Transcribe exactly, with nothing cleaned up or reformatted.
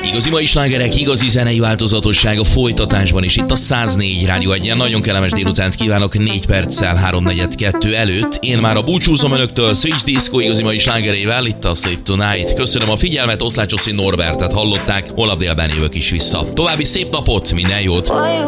Igazi mai slágerek, igazi zenei változatosság a folytatásban is itt a száz négy Rádió Egyen. Nagyon kellemes délutánt kívánok négy perccel háromnegyed kettő előtt. Én már a búcsúzom önöktől Switch Disco igazi mai slágerével itt a Sleep Tonight. Köszönöm a figyelmet, Oszlácsoszi Norbertet hallották, holnap délben jövök is vissza. További szép napot, minden jót!